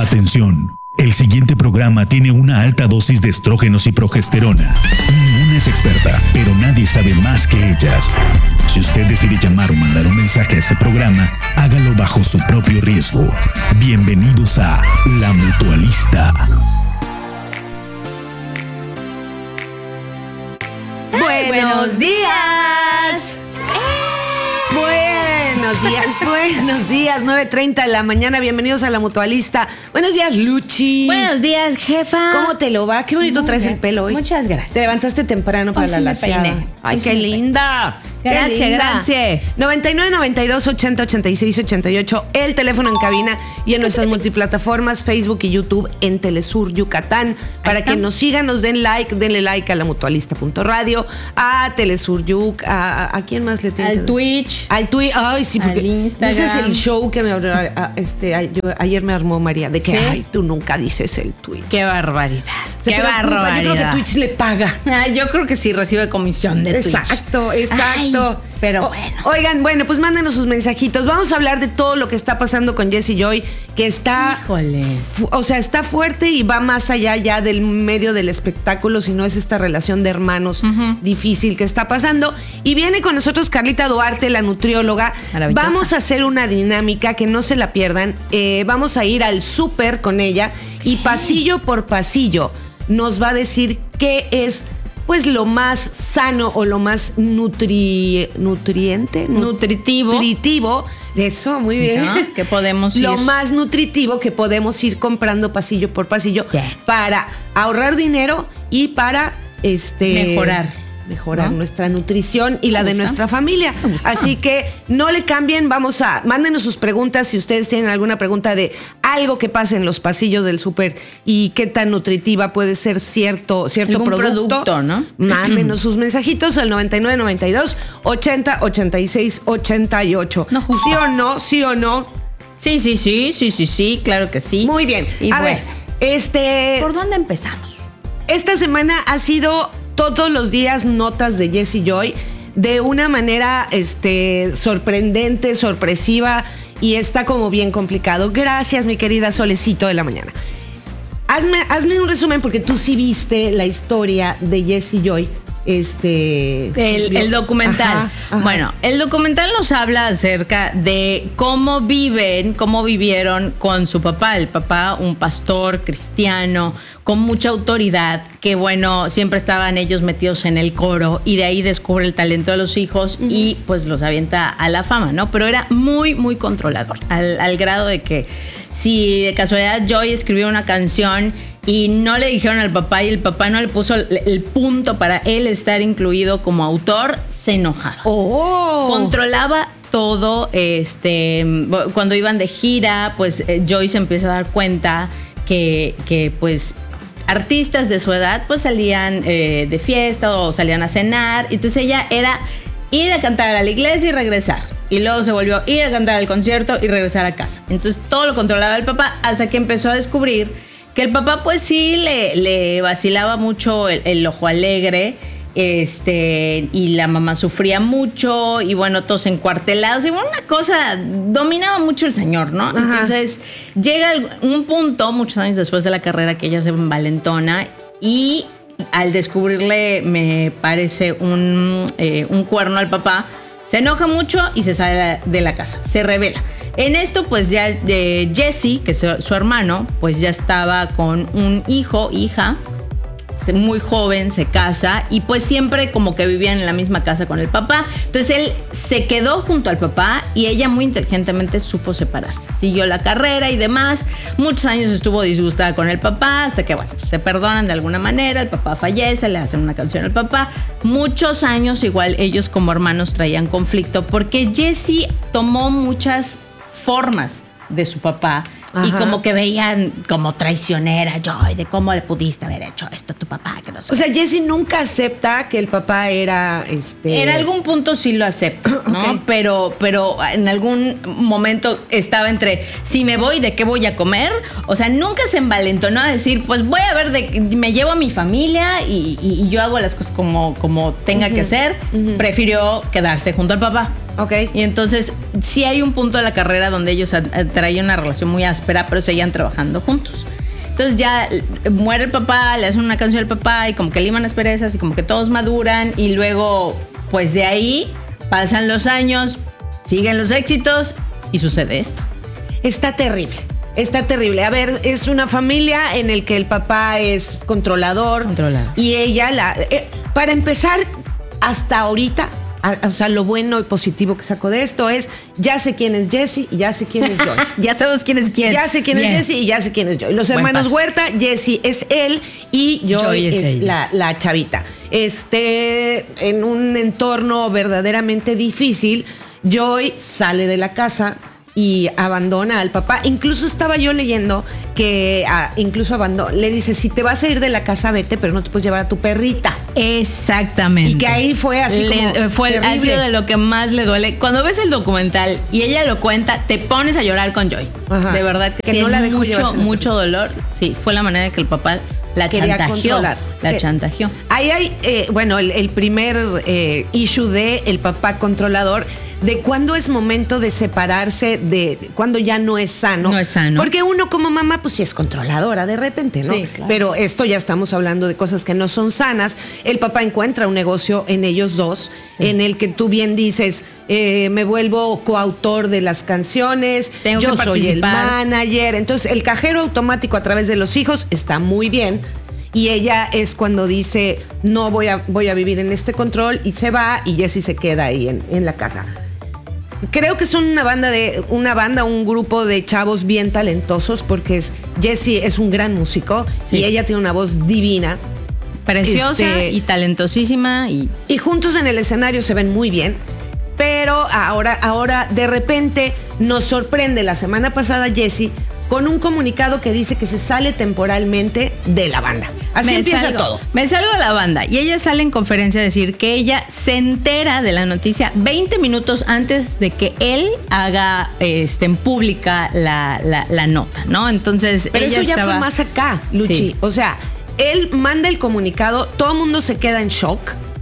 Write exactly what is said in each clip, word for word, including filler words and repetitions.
Atención, el siguiente programa tiene una alta dosis de estrógenos y progesterona. Ninguna es experta, pero nadie sabe más que ellas. Si usted decide llamar o mandar un mensaje a este programa, hágalo bajo su propio riesgo. Bienvenidos a La Mutualista. Buenos días. Buenos días, buenos días, nueve treinta de la mañana, bienvenidos a La Mutualista. Buenos días, Luchi. Buenos días, jefa. ¿Cómo te lo va? Qué bonito Muy traes bien. el pelo hoy. Muchas gracias. Te levantaste temprano para Hoy la sí me laseada. peiné. Ay, Hoy qué sí me linda. Gracias, Qué linda. gracias. noventa y nueve, noventa y dos, ochenta, ochenta y seis, ochenta y ocho, el teléfono en cabina y en nuestras multiplataformas, Facebook y YouTube en Telesur Yucatán. Para está. que nos sigan, nos den like, denle like a la mutualista punto radio, a Telesur Yuc, a, a, ¿a quién más le tiene que Al dar? Twitch. Al Twitch, ay, sí, porque Al Instagram. ese es el show que me abrió, a- este, a- yo- ayer me armó María, de que, ¿Sí? ay, tú nunca dices el Twitch. Qué barbaridad. Se Qué preocupa, barbaridad. Yo creo que Twitch le paga. Ah, yo creo que sí recibe comisión de Twitch. Exacto, exacto. Ay, pero O- bueno. Oigan, bueno, pues mándenos sus mensajitos. Vamos a hablar de todo lo que está pasando con Jessie Joy, que está... Híjole. fu- O sea, está fuerte y va más allá ya del medio del espectáculo, sino es esta relación de hermanos difícil que está pasando. Y viene con nosotros Carlita Duarte, la nutrióloga. Maravillosa. Vamos a hacer una dinámica que no se la pierdan. Eh, vamos a ir al súper con ella y pasillo por pasillo nos va a decir qué es pues lo más sano o lo más nutri, nutriente, nu- Nutritivo. nutritivo. Eso, muy bien. ¿No? Que podemos ir. Lo más nutritivo que podemos ir comprando pasillo por pasillo Bien. para ahorrar dinero y para este Mejorar. mejorar ¿No? nuestra nutrición y la de gusta. nuestra familia. Me gusta. Así que no le cambien, vamos a mándenos sus preguntas si ustedes tienen alguna pregunta de algo que pase en los pasillos del súper y qué tan nutritiva puede ser cierto cierto Algún producto. producto, ¿no? Mándenos sus mensajitos al noventa y nueve, noventa y dos, ochenta, ochenta y seis, ochenta y ocho. No, justo. ¿Sí o no? ¿Sí o no? Sí, sí, sí, sí, sí, sí, claro que sí. Muy bien. Y a bueno, ver, este ¿por dónde empezamos? esta semana ha sido todos los días notas de Jessie Joy de una manera este, sorprendente, sorpresiva y está como bien complicado. Gracias, mi querida Solecito de la mañana. Hazme, hazme un resumen porque tú sí viste la historia de Jessie Joy. Este El, el documental. Ajá, ajá. Bueno, el documental nos habla acerca de cómo viven, cómo vivieron con su papá. El papá, un pastor cristiano con mucha autoridad, que bueno, siempre estaban ellos metidos en el coro y de ahí descubre el talento de los hijos y pues los avienta a la fama, ¿no? Pero era muy, muy controlador, al, al grado de que si de casualidad Joy escribió una canción y no le dijeron al papá y el papá no le puso el, el punto para él estar incluido como autor, se enojaba. ¡Oh! Controlaba todo, este, cuando iban de gira, pues eh, Joy se empieza a dar cuenta que, que pues artistas de su edad pues salían eh, de fiesta o salían a cenar, entonces ella era ir a cantar a la iglesia y regresar. Y luego se volvió a ir a cantar al concierto y regresar a casa. Entonces todo lo controlaba el papá hasta que empezó a descubrir que el papá pues sí le, le vacilaba mucho el, el ojo alegre, este, y la mamá sufría mucho y bueno, todos encuartelados y bueno, una cosa, dominaba mucho el señor, ¿no? Ajá. Entonces llega un punto, muchos años después de la carrera, que ella se envalentona y al descubrirle, me parece, un, eh, un cuerno al papá, se enoja mucho y se sale de la casa, se revela. En esto, pues ya eh, Jessie, que es su, su hermano, pues ya estaba con un hijo, hija, muy joven, se casa y pues siempre como que vivían en la misma casa con el papá. Entonces él se quedó junto al papá y ella muy inteligentemente supo separarse. Siguió la carrera y demás. Muchos años estuvo disgustada con el papá hasta que, bueno, se perdonan de alguna manera. El papá fallece, le hacen una canción al papá. Muchos años igual ellos como hermanos traían conflicto porque Jessie tomó muchas formas de su papá. Ajá. Y como que veían como traicionera, Joy, de cómo le pudiste haber hecho esto a tu papá, que no sé. O sea, Jessie nunca acepta que el papá era este. En algún punto sí lo acepto, ¿no? Ok. Pero, pero en algún momento estaba entre si me voy, ¿de qué voy a comer? O sea, nunca se envalentonó a decir, pues voy a ver, de, me llevo a mi familia y, y, y yo hago las cosas como, como tenga Uh-huh. que ser. Uh-huh. Prefirió quedarse junto al papá. Ok. Y entonces sí hay un punto de la carrera donde ellos a- a- traían una relación muy áspera. áspera, pero seguían trabajando juntos. Entonces ya muere el papá, le hacen una canción al papá y como que liman las perezas y como que todos maduran y luego pues de ahí pasan los años, siguen los éxitos y sucede esto. Está terrible. Está terrible. A ver, es una familia en el que el papá es controlador. Controlador. Y ella, la, eh, para empezar, hasta ahorita, a, o sea, lo bueno y positivo que saco de esto es, ya sé quién es Jessie y ya sé quién es Joy. Ya sabemos quién es quién. Ya sé quién Bien. es Jessie y ya sé quién es Joy. Los Buen hermanos paso. Huerta, Jessie es él y Joy, Joy es es, ella. la, la chavita. Este, en un entorno verdaderamente difícil, Joy sale de la casa y abandona al papá. Incluso estaba yo leyendo que ah, incluso abandona, le dice, si te vas a ir de la casa, vete, pero no te puedes llevar a tu perrita. Exactamente. Y que ahí fue así Le- como fue ha terrible. sido de lo que más le duele. Cuando ves el documental y ella lo cuenta, te pones a llorar con Joy. Ajá. De verdad Que que no la dejó mucho, llevarse la mucho dolor. Sí, fue la manera de que el papá la Quería chantajeó. controlar. La Que- chantajeó. Ahí hay, eh, bueno, el, el primer eh, issue de el papá controlador, de cuándo es momento de separarse, de cuándo ya no es sano. No es sano. Porque uno como mamá, pues sí es controladora de repente, ¿no? Sí, claro. Pero esto ya estamos hablando de cosas que no son sanas. El papá encuentra un negocio en ellos dos, sí, en el que tú bien dices, eh, me vuelvo coautor de las canciones, Tengo yo que soy el participar. manager. Entonces, el cajero automático a través de los hijos está muy bien. Y ella es cuando dice, no voy a, voy a vivir en este control, y se va, y Jessie se queda ahí en, en la casa. Creo que son una banda de, una banda, un grupo de chavos bien talentosos, porque es, Jessie es un gran músico, Sí. y ella tiene una voz divina. Preciosa Este- y talentosísima y Y juntos en el escenario se ven muy bien. Pero ahora, ahora de repente nos sorprende la semana pasada Jessie con un comunicado que dice que se sale temporalmente de la banda. Así me empieza salgo, todo. Me salgo de la banda y ella sale en conferencia a decir que ella se entera de la noticia veinte minutos antes de que él haga este, en pública la, la, la nota, ¿no? Entonces Pero ella eso ya estaba, fue más acá, Luchi. Sí. O sea, él manda el comunicado, todo el mundo se queda en shock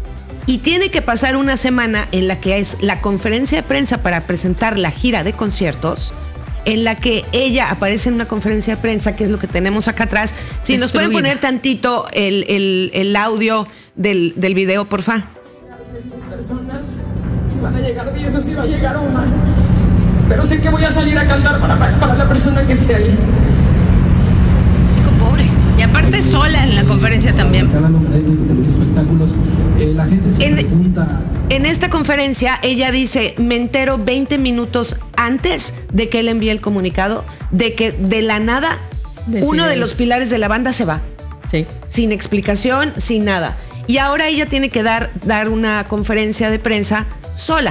y tiene que pasar una semana en la que es la conferencia de prensa para presentar la gira de conciertos, en la que ella aparece en una conferencia de prensa, que es lo que tenemos acá atrás. Si nos pueden Destruida. poner tantito el, el, el audio del, del video, porfa. Personas, si van a llegar diez o si va a llegar una, pero sé que voy a salir a cantar para, para la persona que esté ahí. Hijo pobre. Y aparte sola en la conferencia también. Hablando de los espectáculos, eh, la gente se En- pregunta. En esta conferencia ella dice, me entero veinte minutos antes de que él envíe el comunicado, de que de la nada Decide uno de ir. los pilares de la banda se va, Sí. sin explicación, sin nada. Y ahora ella tiene que dar, dar una conferencia de prensa sola.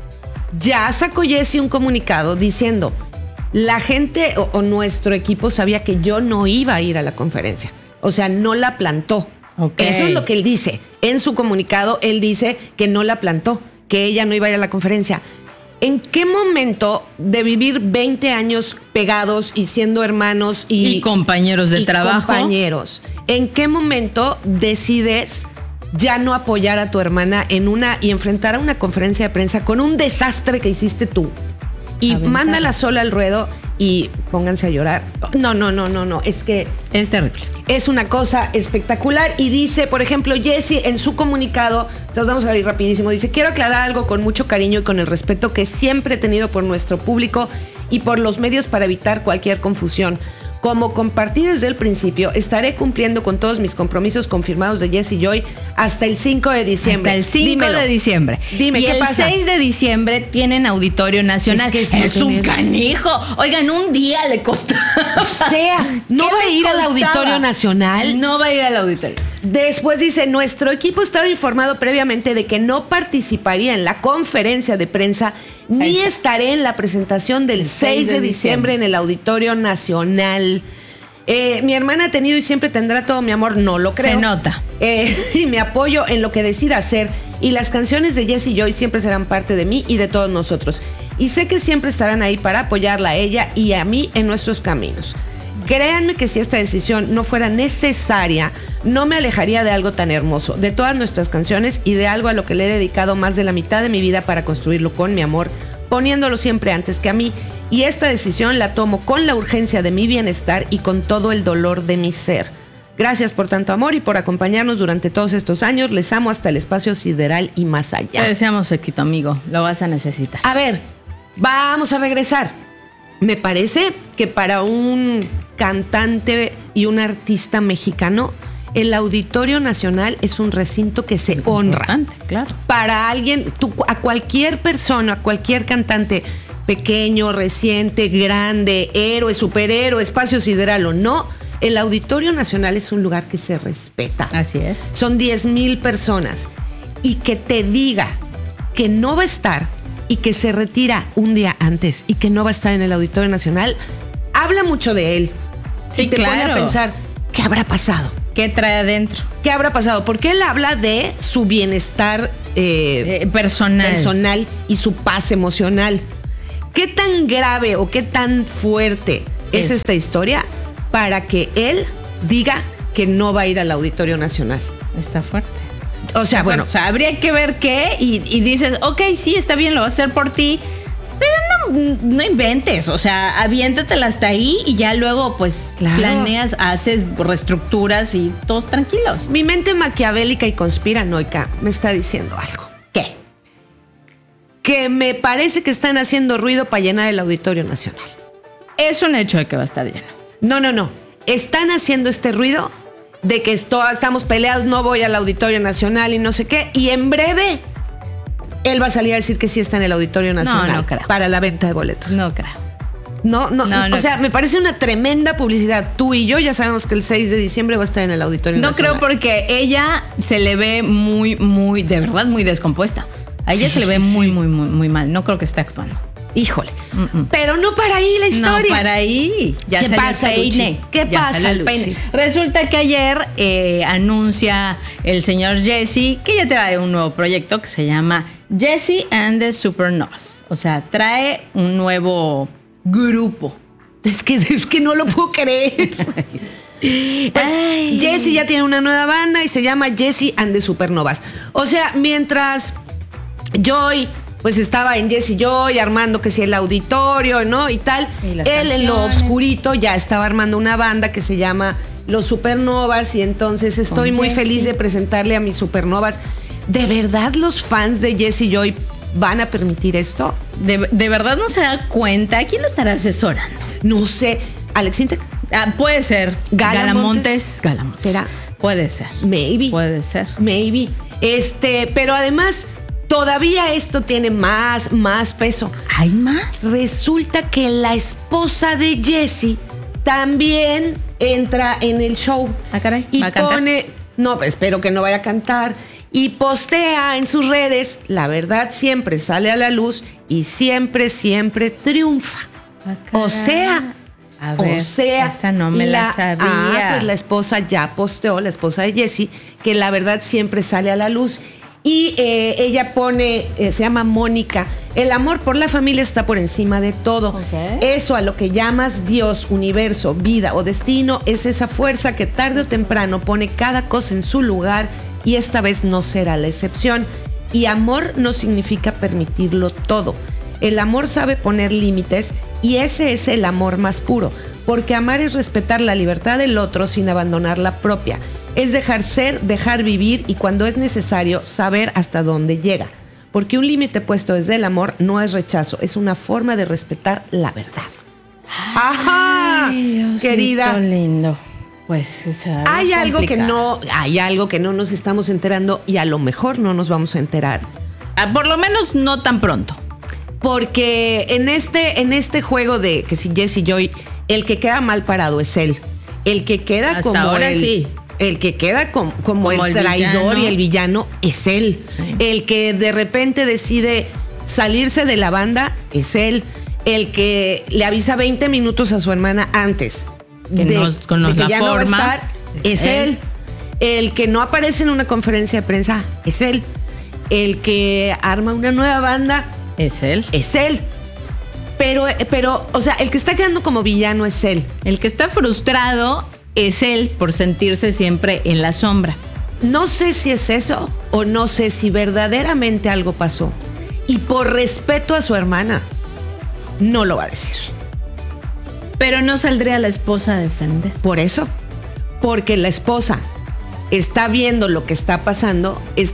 Ya sacó Jessie un comunicado diciendo, la gente o, o nuestro equipo sabía que yo no iba a ir a la conferencia. O sea, no la plantó. Ok. Eso es lo que él dice. En su comunicado, él dice que no la plantó, que ella no iba a ir a la conferencia. ¿En qué momento de vivir veinte años pegados y siendo hermanos y, Y compañeros de y trabajo. compañeros, en qué momento decides ya no apoyar a tu hermana en una y enfrentar a una conferencia de prensa con un desastre que hiciste tú? Y Aventarla. mándala sola al ruedo y pónganse a llorar. No, no, no, no, no. Es que Es terrible. es una cosa espectacular. Y dice, por ejemplo, Jessie en su comunicado, se los vamos a ir rapidísimo, dice, quiero aclarar algo con mucho cariño y con el respeto que siempre he tenido por nuestro público y por los medios para evitar cualquier confusión. Como compartí desde el principio, estaré cumpliendo con todos mis compromisos confirmados de Jessie Joy hasta el cinco de diciembre. Hasta el cinco Dímelo. de diciembre. Dime, y ¿qué el pasa? seis de diciembre tienen Auditorio Nacional. Es que Es, sí, un tenés- canijo. Oigan, un día le costaba. O sea, ¿no ¿Qué va a le ir al costaba? Auditorio Nacional? No va a ir al Auditorio. Después dice, nuestro equipo estaba informado previamente de que no participaría en la conferencia de prensa ni Ahí está. estaré en la presentación del El seis de diciembre en el Auditorio Nacional. Eh, mi hermana ha tenido y siempre tendrá todo mi amor, no lo creo. Se nota. Eh, y me apoyo en lo que decida hacer. Y las canciones de Jessie Joy siempre serán parte de mí y de todos nosotros. Y sé que siempre estarán ahí para apoyarla a ella y a mí en nuestros caminos. Créanme que si esta decisión no fuera necesaria, no me alejaría de algo tan hermoso, de todas nuestras canciones y de algo a lo que le he dedicado más de la mitad de mi vida para construirlo con mi amor, poniéndolo siempre antes que a mí. y esta decisión la tomo con la urgencia de mi bienestar y con todo el dolor de mi ser. Gracias por tanto amor y por acompañarnos durante todos estos años. Les amo hasta el espacio sideral y más allá. Te deseamos éxito, amigo. Lo vas a necesitar. A ver, vamos a regresar. Me parece que para un cantante y un artista mexicano, el Auditorio Nacional es un recinto que se honra. Claro. Para alguien, tú, a cualquier persona, a cualquier cantante pequeño, reciente, grande, héroe, superhéroe, espacio sideral o no, el Auditorio Nacional es un lugar que se respeta. Así es. Son diez mil personas. Y que te diga que no va a estar y que se retira un día antes y que no va a estar en el Auditorio Nacional, habla mucho de él. Sí, y te claro. pone a pensar, ¿qué habrá pasado? ¿Qué trae adentro? ¿Qué habrá pasado? Porque él habla de su bienestar eh, Eh, personal. personal y su paz emocional. ¿Qué tan grave o qué tan fuerte es, Es. esta historia para que él diga que no va a ir al Auditorio Nacional? Está fuerte. O sea, bueno, O sea, habría que ver qué y, y dices, ok, sí, está bien, lo va a hacer por ti, pero no, no inventes, o sea, aviéntatela hasta ahí y ya luego, pues, Claro. planeas, haces reestructuras y todos tranquilos. mi mente maquiavélica y conspiranoica me está diciendo algo. ¿Qué? Que me parece que están haciendo ruido para llenar el Auditorio Nacional. Es un hecho de que va a estar lleno. No, no, no. Están haciendo este ruido de que esto- estamos peleados, no voy al Auditorio Nacional y no sé qué. Y en breve, él va a salir a decir que sí está en el Auditorio Nacional no creo. para la venta de boletos. No creo. No, no, No, no o sea, creo. me parece una tremenda publicidad. Tú y yo ya sabemos que el seis de diciembre va a estar en el Auditorio No Nacional. creo porque ella se le ve muy, muy, de verdad, muy descompuesta. A ella Sí, se le ve sí, muy, sí. muy, muy, muy mal. No creo que esté actuando. Híjole. Mm-mm. Pero no para ahí la historia. No, para ahí. Ya ¿Qué salió pasa, el peine. Luchi? ¿Qué Ya pasa, salió el Luchi? peine. Resulta que ayer eh, anuncia el señor Jesse que ya trae un nuevo proyecto que se llama Jesse and the Supernovas. O sea, trae un nuevo grupo. Es que, es que no lo puedo creer. Pues, Ay. Jesse ya tiene una nueva banda y se llama Jesse and the Supernovas. O sea, mientras Joy pues estaba en Jesse Joy armando que si el auditorio, ¿no? Y tal, Y las él en lo canciones. oscurito ya estaba armando una banda que se llama Los Supernovas y entonces estoy Con muy Jesse. feliz de presentarle a mis Supernovas. ¿De verdad los fans de Jesse Joy van a permitir esto? De, de verdad no se da cuenta. ¿Quién lo estará asesorando? No sé. Alex Intec, Ah, puede ser. Gala Galamontes. Galamontes. ¿Será? Puede ser. maybe. Puede ser. Maybe. Este, pero además, todavía esto tiene más, más peso. ¿Hay más? Resulta que la esposa de Jesse también entra en el show. Ah, caray. Y ¿Va a cantar? pone, no, espero que no vaya a cantar. Y postea en sus redes, la verdad siempre sale a la luz y siempre, siempre triunfa. Ah, O caray. sea, A ver, o sea, esta no me la sabía. Ah, pues la esposa ya posteó, la esposa de Jesse, que la verdad siempre sale a la luz. Y eh, ella pone, eh, se llama Mónica, el amor por la familia está por encima de todo. Ok. Eso a lo que llamas Dios, universo, vida o destino es esa fuerza que tarde o temprano pone cada cosa en su lugar y esta vez no será la excepción. Y amor no significa permitirlo todo. El amor sabe poner límites y ese es el amor más puro, porque amar es respetar la libertad del otro sin abandonar la propia. Es dejar ser, dejar vivir y cuando es necesario saber hasta dónde llega. Porque un límite puesto desde el amor no es rechazo, es una forma de respetar la verdad. ¡Ajá! Ay, Diosito Querida, lindo. Pues es hay algo que no, hay algo que no nos estamos enterando y a lo mejor no nos vamos a enterar. Ah, por lo menos no tan pronto. Porque en este, en este juego de que si Jesse Joy, el que queda mal parado es él. El que queda Hasta como ahora el, sí. el que queda com- como, Como el el traidor villano. y el villano es él. Sí. El que de repente decide salirse de la banda es él. El que le avisa veinte minutos a su hermana antes Que de, nos- con de que la ya no va a forma, estar es es él. él. El que no aparece en una conferencia de prensa es él. El que arma una nueva banda Es él. es él. Pero, pero, o sea, el que está quedando como villano es él. El que está frustrado es él por sentirse siempre en la sombra. No sé si es eso o no sé si verdaderamente algo pasó. Y por respeto a su hermana, no lo va a decir. Pero no saldría la esposa a defender. Por eso, porque la esposa está viendo lo que está pasando,